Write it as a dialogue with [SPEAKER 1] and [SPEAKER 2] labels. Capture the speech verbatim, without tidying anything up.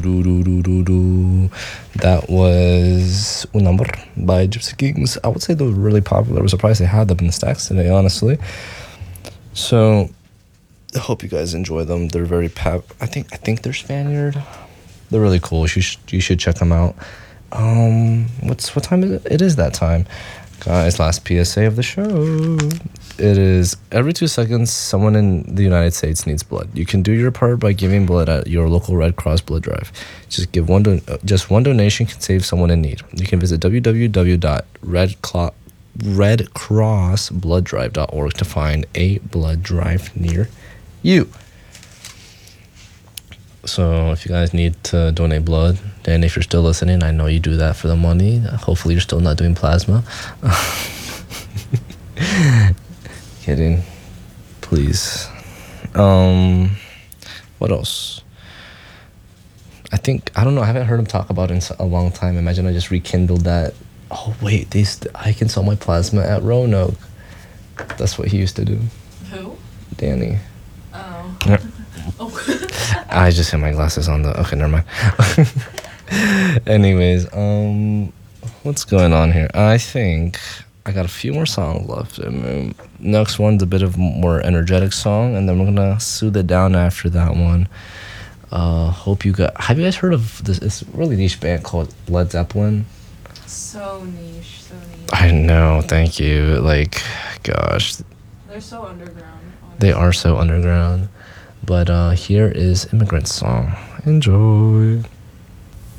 [SPEAKER 1] Do, do, do, do, do. That was Un Amor by Gypsy Kings. I would say they were really popular. I was surprised they had them in the stacks today, honestly. So I hope you guys enjoy them. They're very pep. I think I think they're Spaniard. They're really cool. You should you should check them out. Um, what's what time is it? It is that time, guys. Last P S A of the show. It is every two seconds someone in the United States needs blood. You can do your part by giving blood at your local Red Cross blood drive. Just give one don- just one donation can save someone in need. You can visit w w w dot red cross blood drive dot org to find a blood drive near you. So if you guys need to donate blood, and if you're still listening, I know you do that for the money. Hopefully you're still not doing plasma. Kidding. Please. Um, what else? I think, I don't know, I haven't heard him talk about it in a long time. Imagine I just rekindled that. Oh, wait, they st- I can sell my plasma at Roanoke. That's what he used to do.
[SPEAKER 2] Who?
[SPEAKER 1] Danny.
[SPEAKER 2] Oh.
[SPEAKER 1] Yeah.
[SPEAKER 2] Oh.
[SPEAKER 1] I just hit my glasses on the... Okay, never mind. Anyways, um, what's going on here? I think I got a few more songs left. Um, next one's a bit of more energetic song, and then we're gonna soothe it down after that one. Uh, hope you got... Have you guys heard of this? It's a really niche band called Led Zeppelin.
[SPEAKER 2] So niche, so niche.
[SPEAKER 1] I know, thank you. Like, gosh.
[SPEAKER 2] They're so underground. Honestly.
[SPEAKER 1] They are so underground. But uh, here is Immigrant Song. Enjoy.